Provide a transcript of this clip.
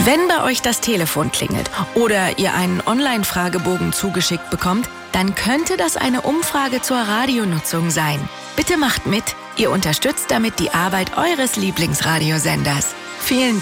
Wenn bei euch das Telefon klingelt oder ihr einen Online-Fragebogen zugeschickt bekommt, dann könnte das eine Umfrage zur Radionutzung sein. Bitte macht mit. Ihr unterstützt damit die Arbeit eures Lieblingsradiosenders. Vielen Dank.